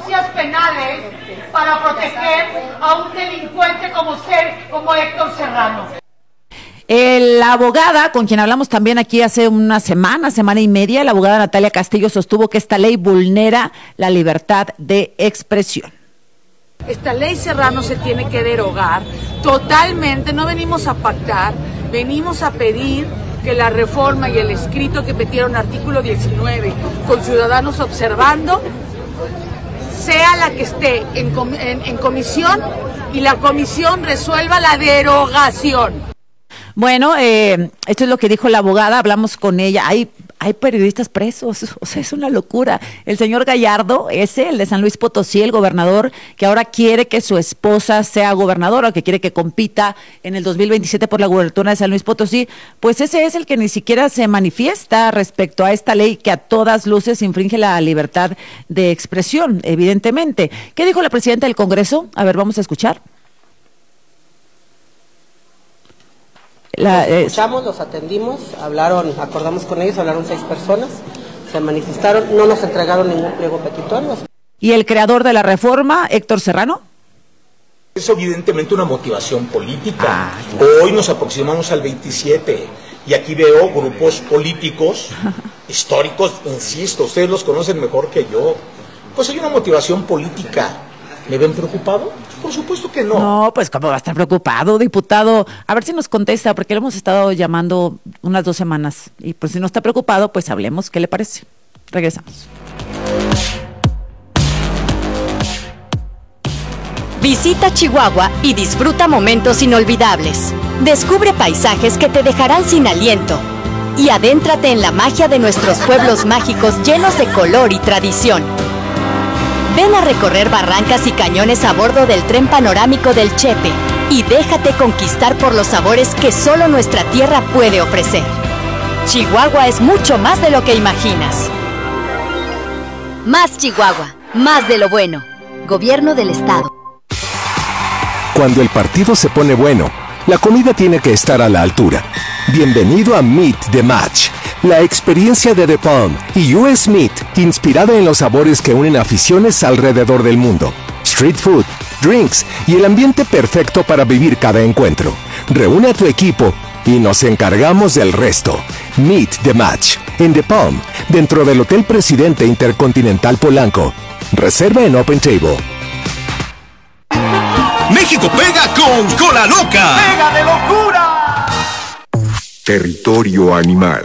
denuncias penales para proteger a un delincuente como Héctor Serrano. La abogada, con quien hablamos también aquí hace una semana y media, la abogada Natalia Castillo sostuvo que esta ley vulnera la libertad de expresión. Esta ley Serrano se tiene que derogar totalmente, no venimos a pactar, venimos a pedir que la reforma y el escrito que metieron artículo 19 con ciudadanos observando sea la que esté en comisión y la comisión resuelva la derogación. Bueno, esto es lo que dijo la abogada, hablamos con ella, hay periodistas presos, o sea, es una locura. El señor Gallardo, el de San Luis Potosí, el gobernador, que ahora quiere que su esposa sea gobernadora, que quiere que compita en el 2027 por la gubernatura de San Luis Potosí, pues ese es el que ni siquiera se manifiesta respecto a esta ley que a todas luces infringe la libertad de expresión, evidentemente. ¿Qué dijo la presidenta del Congreso? A ver, vamos a escuchar. Los escuchamos, los atendimos, acordamos con ellos, hablaron 6 personas, se manifestaron, no nos entregaron ningún pliego petitorio. ¿Y el creador de la reforma, Héctor Serrano? Es evidentemente una motivación política. Hoy nos aproximamos al 27 y aquí veo grupos políticos históricos, insisto, ustedes los conocen mejor que yo. Pues hay una motivación política. ¿Me ven preocupado? Por supuesto que no. No, pues ¿cómo va a estar preocupado, diputado? A ver si nos contesta, porque le hemos estado llamando unas 2 semanas. Y pues si no está preocupado, pues hablemos. ¿Qué le parece? Regresamos. Visita Chihuahua y disfruta momentos inolvidables. Descubre paisajes que te dejarán sin aliento. Y adéntrate en la magia de nuestros pueblos mágicos llenos de color y tradición. Ven a recorrer barrancas y cañones a bordo del tren panorámico del Chepe y déjate conquistar por los sabores que solo nuestra tierra puede ofrecer. Chihuahua es mucho más de lo que imaginas. Más Chihuahua, más de lo bueno. Gobierno del Estado. Cuando el partido se pone bueno, la comida tiene que estar a la altura. Bienvenido a Meet the Match, la experiencia de The Palm y US Meat, inspirada en los sabores que unen aficiones alrededor del mundo. Street food, drinks y el ambiente perfecto para vivir cada encuentro. Reúne a tu equipo y nos encargamos del resto. Meet the Match, en The Palm, dentro del Hotel Presidente Intercontinental Polanco. Reserva en Open Table. México pega con Cola Loca. ¡Pega de locura! Territorio animal.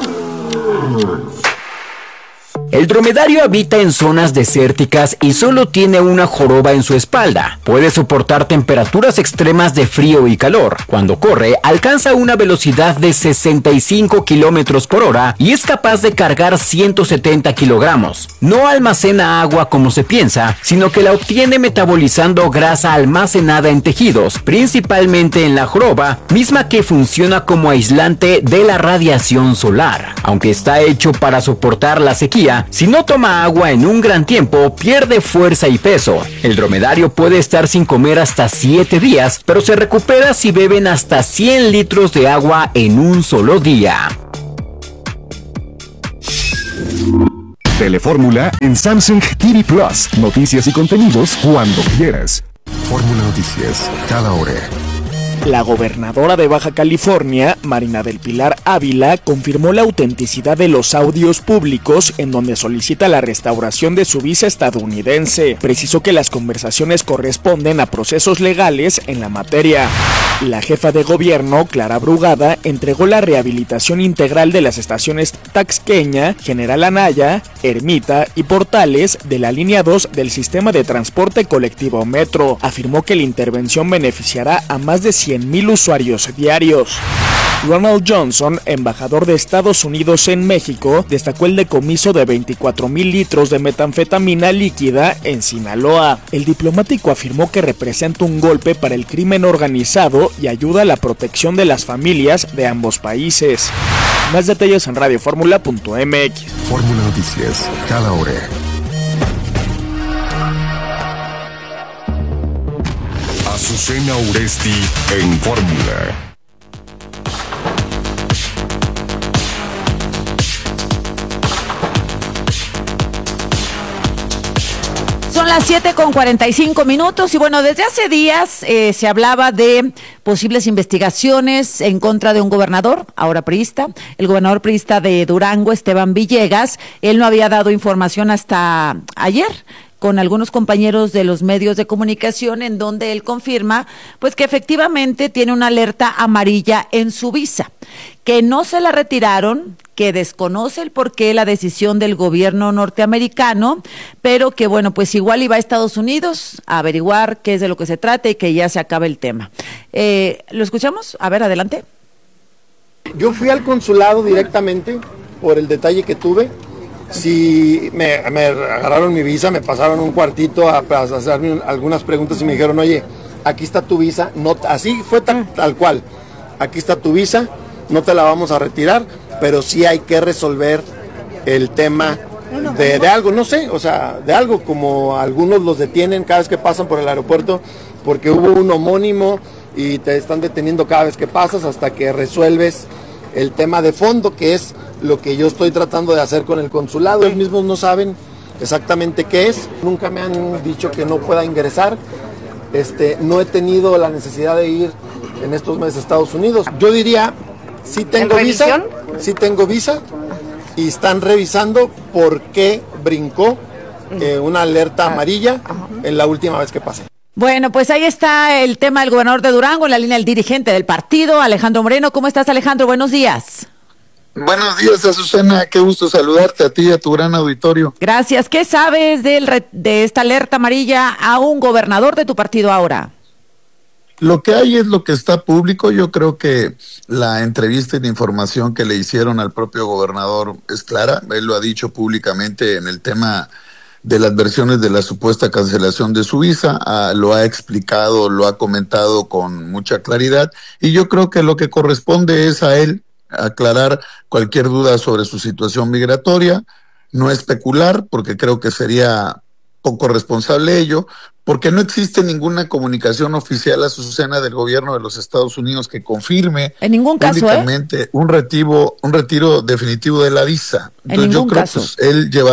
El dromedario habita en zonas desérticas y solo tiene una joroba en su espalda. Puede soportar temperaturas extremas de frío y calor. Cuando corre, alcanza una velocidad de 65 kilómetros por hora y es capaz de cargar 170 kilogramos. No almacena agua como se piensa, sino que la obtiene metabolizando grasa almacenada en tejidos, principalmente en la joroba, misma que funciona como aislante de la radiación solar. Aunque está hecho para soportar la sequía, si no toma agua en un gran tiempo, pierde fuerza y peso. El dromedario puede estar sin comer hasta 7 días, pero se recupera si beben hasta 100 litros de agua en un solo día. Telefórmula en Samsung TV Plus. Noticias y contenidos cuando quieras. Fórmula Noticias, cada hora. La gobernadora de Baja California, Marina del Pilar Ávila, confirmó la autenticidad de los audios públicos en donde solicita la restauración de su visa estadounidense. Precisó que las conversaciones corresponden a procesos legales en la materia. La jefa de gobierno, Clara Brugada, entregó la rehabilitación integral de las estaciones Taxqueña, General Anaya, Ermita y Portales de la línea 2 del sistema de transporte colectivo Metro. Afirmó que la intervención beneficiará a más de 100,000 usuarios diarios. Ronald Johnson, embajador de Estados Unidos en México, destacó el decomiso de 24,000 litros de metanfetamina líquida en Sinaloa. El diplomático afirmó que representa un golpe para el crimen organizado y ayuda a la protección de las familias de ambos países. Más detalles en radioformula.mx. Fórmula Noticias, cada hora. Azucena Uresti en Fórmula. Son las 7:45 y bueno, desde hace días se hablaba de posibles investigaciones en contra de un gobernador, ahora priista, el gobernador priista de Durango, Esteban Villegas. Él no había dado información hasta ayer con algunos compañeros de los medios de comunicación, en donde él confirma pues que efectivamente tiene una alerta amarilla en su visa, que no se la retiraron, que desconoce el porqué la decisión del gobierno norteamericano, pero que bueno, pues igual iba a Estados Unidos a averiguar qué es de lo que se trata y que ya se acabe el tema. ¿Lo escuchamos? A ver, adelante. Yo fui al consulado directamente por el detalle que tuve. Si me agarraron mi visa, me pasaron un cuartito a hacerme algunas preguntas y me dijeron, oye, aquí está tu visa, no, así fue tal cual, aquí está tu visa, no te la vamos a retirar, pero sí hay que resolver el tema de algo, no sé, o sea, de algo, como algunos los detienen cada vez que pasan por el aeropuerto, porque hubo un homónimo y te están deteniendo cada vez que pasas hasta que resuelves el tema de fondo, que es lo que yo estoy tratando de hacer con el consulado. Ellos mismos no saben exactamente qué es, nunca me han dicho que no pueda ingresar, no he tenido la necesidad de ir en estos meses a Estados Unidos. Yo diría, sí tengo visa, y están revisando por qué brincó una alerta amarilla en la última vez que pasé. Bueno, pues ahí está el tema del gobernador de Durango, en la línea del dirigente del partido, Alejandro Moreno. ¿Cómo estás, Alejandro? Buenos días. Buenos días, Azucena, qué gusto saludarte a ti y a tu gran auditorio. Gracias. ¿Qué sabes de esta alerta amarilla a un gobernador de tu partido ahora? Lo que hay es lo que está público. Yo creo que la entrevista y la información que le hicieron al propio gobernador es clara. Él lo ha dicho públicamente en el tema de las versiones de la supuesta cancelación de su visa, lo ha explicado, lo ha comentado con mucha claridad, y yo creo que lo que corresponde es a él aclarar cualquier duda sobre su situación migratoria, no especular, porque creo que sería poco responsable ello, porque no existe ninguna comunicación oficial, Azucena, del gobierno de los Estados Unidos que confirme en ningún caso, públicamente un retiro definitivo de la visa. Entonces yo creo que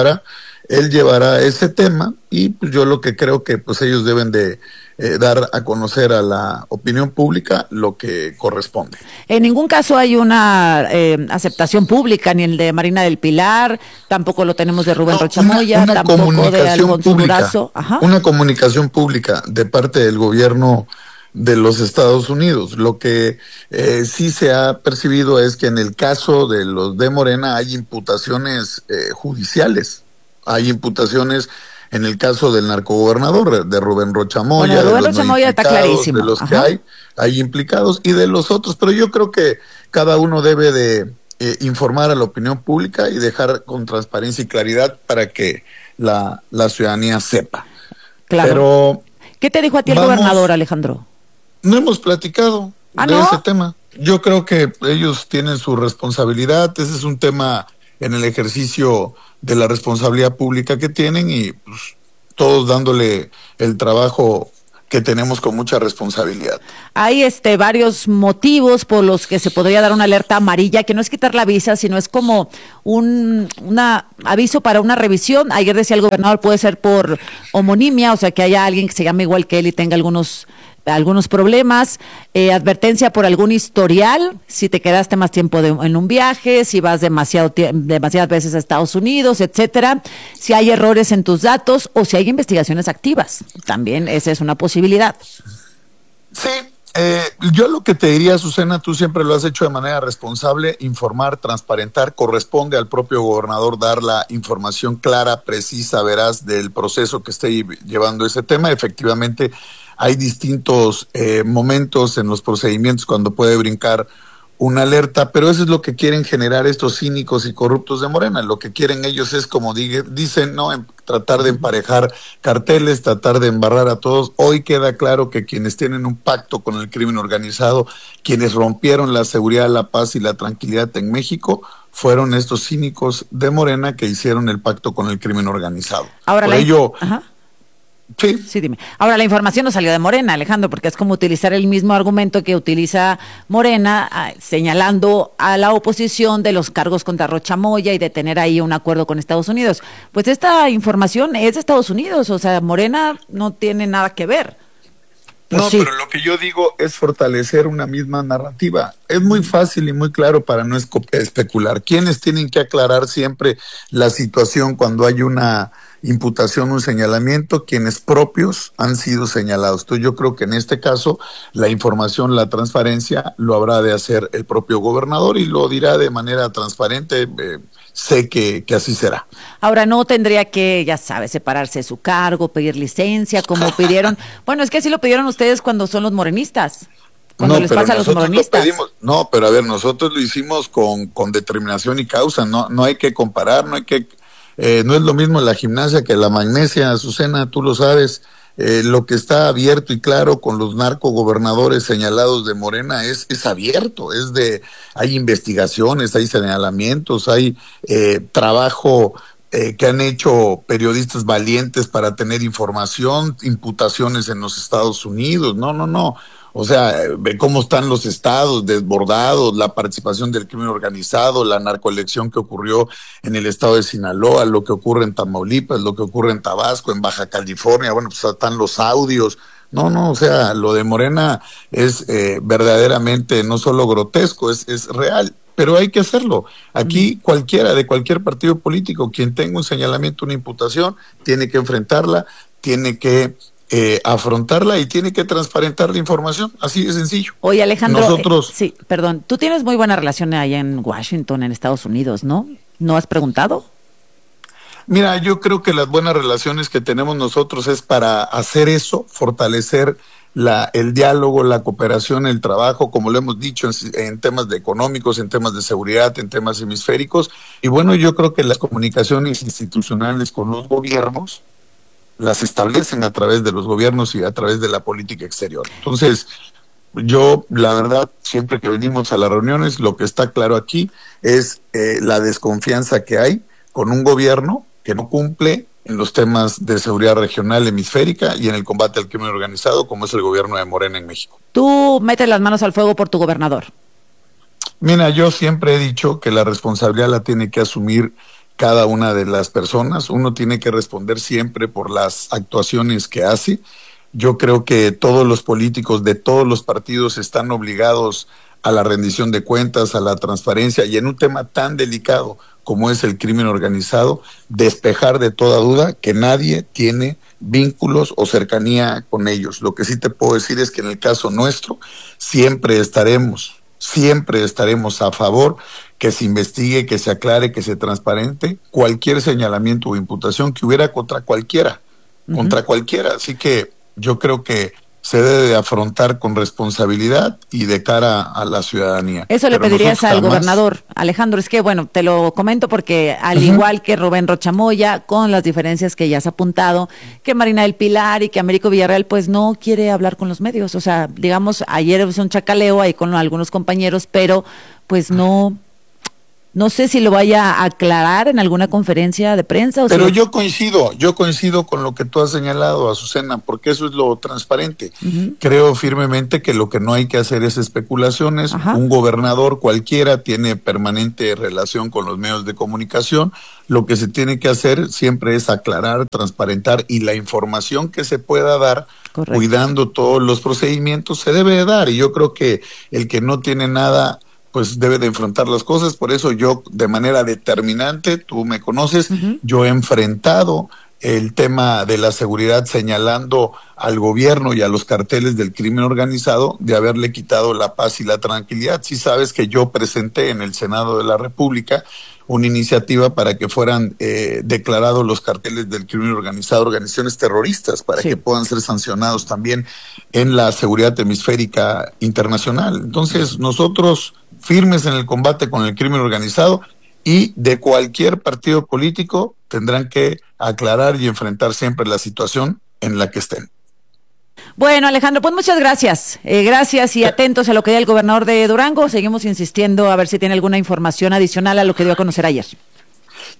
él llevará ese tema, y pues yo lo que creo que pues ellos deben de dar a conocer a la opinión pública lo que corresponde. En ningún caso hay una aceptación pública, ni el de Marina del Pilar, tampoco lo tenemos de Rubén Rocha Moya, tampoco de Alfonso Durazo. Una comunicación pública de parte del gobierno de los Estados Unidos. Lo que sí se ha percibido es que en el caso de los de Morena hay imputaciones judiciales. Hay imputaciones en el caso del narcogobernador, de Rubén Rocha Moya, bueno, Rubén Rocha Moya está clarísimo. De los que hay implicados, y de los otros, pero yo creo que cada uno debe de informar a la opinión pública y dejar con transparencia y claridad para que la ciudadanía sepa. Claro. Pero ¿qué te dijo a ti el gobernador, Alejandro? No hemos platicado de ese tema. Yo creo que ellos tienen su responsabilidad, ese es un tema en el ejercicio de la responsabilidad pública que tienen, y pues, todos dándole el trabajo que tenemos con mucha responsabilidad. Hay varios motivos por los que se podría dar una alerta amarilla, que no es quitar la visa, sino es como un aviso para una revisión. Ayer decía el gobernador, puede ser por homonimia, o sea que haya alguien que se llame igual que él y tenga algunos problemas, advertencia por algún historial, si te quedaste más tiempo en un viaje, si vas demasiadas veces a Estados Unidos, etcétera, si hay errores en tus datos o si hay investigaciones activas. También esa es una posibilidad. Sí, yo lo que te diría, Azucena, tú siempre lo has hecho de manera responsable, informar, transparentar, corresponde al propio gobernador dar la información clara, precisa, veraz del proceso que esté llevando ese tema. Efectivamente, hay distintos momentos en los procedimientos cuando puede brincar una alerta, pero eso es lo que quieren generar estos cínicos y corruptos de Morena. Lo que quieren ellos es, como dicen, ¿no?, tratar de emparejar carteles, tratar de embarrar a todos. Hoy queda claro que quienes tienen un pacto con el crimen organizado, quienes rompieron la seguridad, la paz y la tranquilidad en México, fueron estos cínicos de Morena que hicieron el pacto con el crimen organizado. Ahora, por ello, Sí. Sí, dime. Ahora, la información no salió de Morena, Alejandro, porque es como utilizar el mismo argumento que utiliza Morena, señalando a la oposición de los cargos contra Rocha Moya y de tener ahí un acuerdo con Estados Unidos. Pues esta información es de Estados Unidos, o sea, Morena no tiene nada que ver. No, sí. Pero lo que yo digo es fortalecer una misma narrativa. Es muy fácil y muy claro para no especular. ¿Quiénes tienen que aclarar siempre la situación cuando hay una imputación, un señalamiento? Quienes propios han sido señalados. Entonces yo creo que en este caso la información, la transparencia lo habrá de hacer el propio gobernador y lo dirá de manera transparente. Sé que así será. Ahora, no tendría que, ya sabes, separarse de su cargo, pedir licencia, como pidieron. Bueno, es que así lo pidieron ustedes cuando son los morenistas. Cuando les pasa a los morenistas. No, pero a ver, nosotros lo hicimos con determinación y causa. No hay que comparar, no es lo mismo la gimnasia que la magnesia, Azucena, tú lo sabes. Lo que está abierto y claro con los narcogobernadores señalados de Morena es abierto, hay investigaciones, hay señalamientos, hay trabajo que han hecho periodistas valientes para tener información, imputaciones en los Estados Unidos. No. O sea, ve cómo están los estados desbordados, la participación del crimen organizado, la narcoelección que ocurrió en el estado de Sinaloa, lo que ocurre en Tamaulipas, lo que ocurre en Tabasco, en Baja California, bueno, pues están los audios. No, o sea, lo de Morena es verdaderamente no solo grotesco, es real. Pero hay que hacerlo. Aquí cualquiera de cualquier partido político, quien tenga un señalamiento, una imputación, tiene que enfrentarla, tiene que afrontarla y tiene que transparentar la información, así de sencillo. Oye, Alejandro, nosotros sí, perdón, tú tienes muy buena relación allá en Washington, en Estados Unidos, ¿no? ¿No has preguntado? Mira, yo creo que las buenas relaciones que tenemos nosotros es para hacer eso, fortalecer el diálogo, la cooperación, el trabajo, como lo hemos dicho, en temas de económicos, en temas de seguridad, en temas hemisféricos. Y bueno, yo creo que las comunicaciones institucionales con los gobiernos las establecen a través de los gobiernos y a través de la política exterior. Entonces, yo, la verdad, siempre que venimos a las reuniones, lo que está claro aquí es la desconfianza que hay con un gobierno que no cumple en los temas de seguridad regional hemisférica y en el combate al crimen organizado, como es el gobierno de Morena en México. Tú metes las manos al fuego por tu gobernador. Mira, yo siempre he dicho que la responsabilidad la tiene que asumir cada una de las personas. Uno tiene que responder siempre por las actuaciones que hace. Yo creo que todos los políticos de todos los partidos están obligados a la rendición de cuentas, a la transparencia, y en un tema tan delicado como es el crimen organizado, despejar de toda duda que nadie tiene vínculos o cercanía con ellos. Lo que sí te puedo decir es que en el caso nuestro siempre estaremos a favor que se investigue, que se aclare, que se transparente cualquier señalamiento o imputación que hubiera contra cualquiera. Así que yo creo que se debe de afrontar con responsabilidad y de cara a la ciudadanía. Eso le pedirías al gobernador, Alejandro. Es que, bueno, te lo comento porque al igual que Rubén Rocha Moya, con las diferencias que ya has apuntado, que Marina del Pilar y que Américo Villarreal, pues no quiere hablar con los medios. O sea, digamos, ayer es un chacaleo ahí con algunos compañeros, pero pues no sé si lo vaya a aclarar en alguna conferencia de prensa. Pero yo coincido con lo que tú has señalado, Azucena, porque eso es lo transparente. Creo firmemente que lo que no hay que hacer es especulaciones. Un gobernador cualquiera tiene permanente relación con los medios de comunicación. Lo que se tiene que hacer siempre es aclarar, transparentar, y la información que se pueda dar, cuidando todos los procedimientos, se debe de dar. Y yo creo que el que no tiene nada, pues debe de enfrentar las cosas. Por eso yo, de manera determinante, tú me conoces, yo he enfrentado el tema de la seguridad señalando al gobierno y a los carteles del crimen organizado de haberle quitado la paz y la tranquilidad. Sí sabes que yo presenté en el Senado de la República una iniciativa para que fueran declarados los carteles del crimen organizado organizaciones terroristas, para que puedan ser sancionados también en la seguridad hemisférica internacional. Entonces, nosotros firmes en el combate con el crimen organizado, y de cualquier partido político tendrán que aclarar y enfrentar siempre la situación en la que estén. Bueno, Alejandro, pues muchas gracias. Gracias, y atentos a lo que diga el gobernador de Durango. Seguimos insistiendo a ver si tiene alguna información adicional a lo que dio a conocer ayer.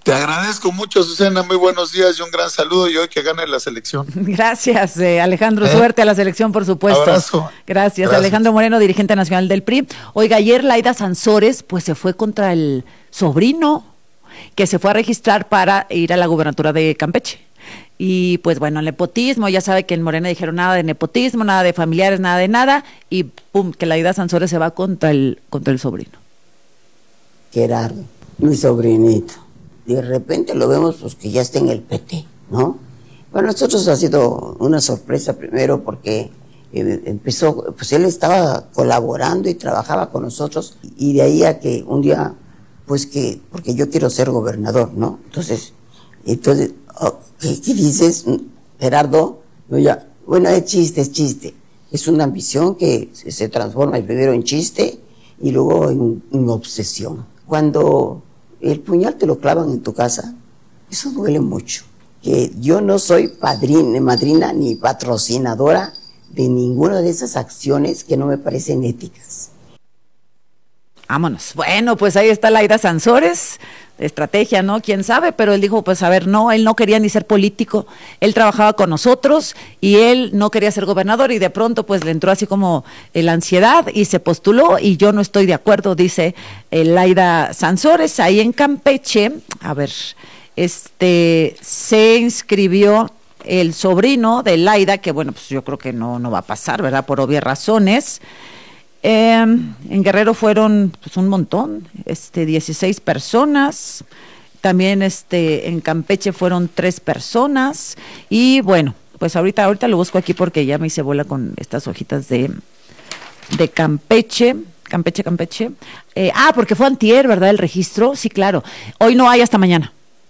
Te agradezco mucho, Susana, muy buenos días y un gran saludo y hoy que gane la selección. Gracias, Alejandro, suerte a la selección, por supuesto. Abrazo. Gracias, Alejandro Moreno, dirigente nacional del PRI. Oiga, ayer Laida Sansores, pues se fue contra el sobrino, que se fue a registrar para ir a la gubernatura de Campeche. Y pues bueno, el nepotismo, ya sabe que en Morena dijeron nada de nepotismo, nada de familiares, nada de nada, y pum, que Laida Sansores se va contra el sobrino. Gerardo, mi sobrinito. De repente lo vemos pues que ya está en el PT, ¿no? Para nosotros ha sido una sorpresa primero porque empezó, pues él estaba colaborando y trabajaba con nosotros y de ahí a que un día, pues que, porque yo quiero ser gobernador, ¿no? Entonces, ¿qué dices, Gerardo? No, ya, bueno, es chiste. Es una ambición que se transforma primero en chiste y luego en obsesión. Cuando el puñal te lo clavan en tu casa, eso duele mucho. Que yo no soy madrina ni patrocinadora de ninguna de esas acciones que no me parecen éticas. Vámonos. Bueno, pues ahí está Laida Sansores, estrategia, ¿no? Quién sabe, pero él dijo, pues a ver, no, él no quería ni ser político, él trabajaba con nosotros y él no quería ser gobernador y de pronto pues le entró así como la ansiedad y se postuló y yo no estoy de acuerdo, dice Laida Sansores. Ahí en Campeche, a ver, se inscribió el sobrino de Laida, que bueno, pues yo creo que no va a pasar, ¿verdad? Por obvias razones. En Guerrero fueron pues un montón, 16 personas, también en Campeche fueron 3 personas y bueno, pues ahorita lo busco aquí porque ya me hice bola con estas hojitas de Campeche. Porque fue antier, ¿verdad? El registro, sí, claro. Hoy no hay, hasta mañana.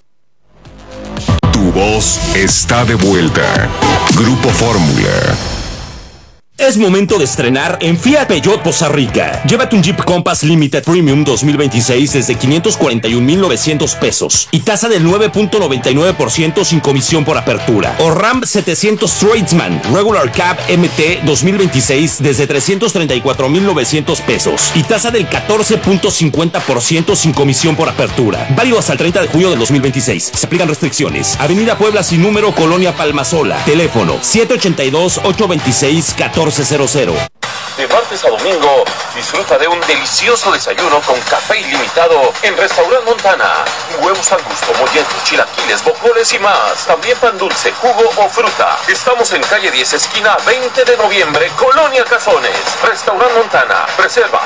Tu voz está de vuelta. Grupo Fórmula. Es momento de estrenar en Fiat Peugeot Poza Rica. Llévate un Jeep Compass Limited Premium 2026 desde 541,900 pesos y tasa del 9.99% sin comisión por apertura. O Ram 700 Tradesman Regular Cab MT 2026 desde 334,900 pesos y tasa del 14.50% sin comisión por apertura. Válido hasta el 30 de junio del 2026. Se aplican restricciones. Avenida Puebla sin número, Colonia Palmasola. Teléfono 782-826-1400. De martes a domingo, disfruta de un delicioso desayuno con café ilimitado en Restaurant Montana. Huevos al gusto, molletos, chilaquiles, bocoles y más. También pan dulce, jugo o fruta. Estamos en calle 10, esquina 20 de noviembre, Colonia Cazones. Restaurant Montana. Reserva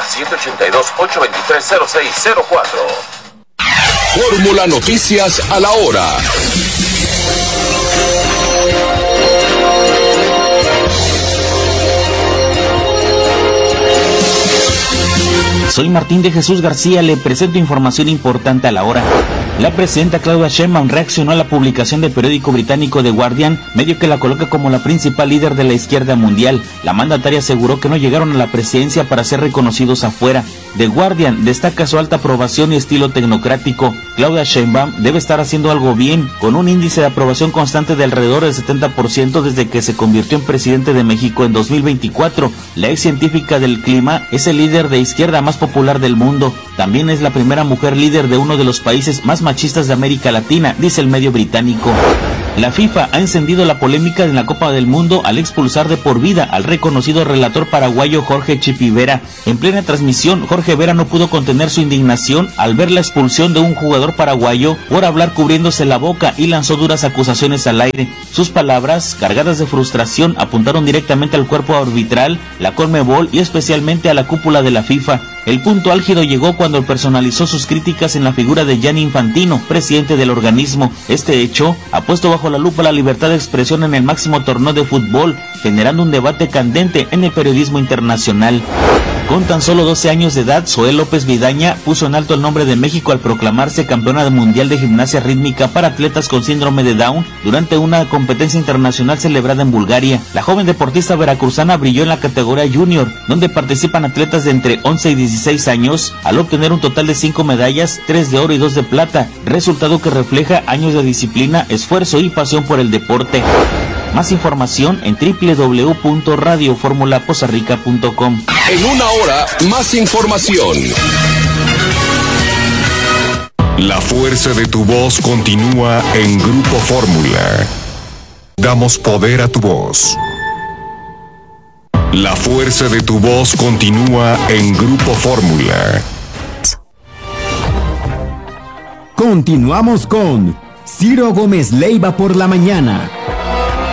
782-823-0604. Fórmula Noticias a la hora. Soy Martín de Jesús García, le presento información importante a la hora. La presidenta Claudia Sheinbaum reaccionó a la publicación del periódico británico The Guardian, medio que la coloca como la principal líder de la izquierda mundial. La mandataria aseguró que no llegaron a la presidencia para ser reconocidos afuera. The Guardian destaca su alta aprobación y estilo tecnocrático. Claudia Sheinbaum debe estar haciendo algo bien, con un índice de aprobación constante de alrededor del 70% desde que se convirtió en presidente de México en 2024. La ex científica del clima es el líder de izquierda más popular del mundo. También es la primera mujer líder de uno de los países más machistas de América Latina, dice el medio británico. La FIFA ha encendido la polémica en la Copa del Mundo al expulsar de por vida al reconocido relator paraguayo Jorge Chipi Vera. En plena transmisión, Jorge Vera no pudo contener su indignación al ver la expulsión de un jugador paraguayo por hablar cubriéndose la boca y lanzó duras acusaciones al aire. Sus palabras, cargadas de frustración, apuntaron directamente al cuerpo arbitral, la Conmebol y especialmente a la cúpula de la FIFA. El punto álgido llegó cuando personalizó sus críticas en la figura de Gianni Infantino, presidente del organismo. Este hecho ha puesto bajo la lupa la libertad de expresión en el máximo torneo de fútbol, generando un debate candente en el periodismo internacional. Con tan solo 12 años de edad, Zoé López Vidaña puso en alto el nombre de México al proclamarse campeona mundial de gimnasia rítmica para atletas con síndrome de Down durante una competencia internacional celebrada en Bulgaria. La joven deportista veracruzana brilló en la categoría junior, donde participan atletas de entre 11 y 16 años, al obtener un total de 5 medallas, 3 de oro y 2 de plata, resultado que refleja años de disciplina, esfuerzo y pasión por el deporte. Más información en www.radioformulapozarrica.com. En una hora, más información. La fuerza de tu voz continúa en Grupo Fórmula. Damos poder a tu voz. La fuerza de tu voz continúa en Grupo Fórmula. Continuamos con Ciro Gómez Leiva por la mañana.